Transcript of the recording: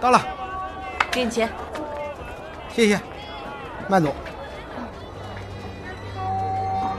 到了， 给你钱。 谢谢，慢走。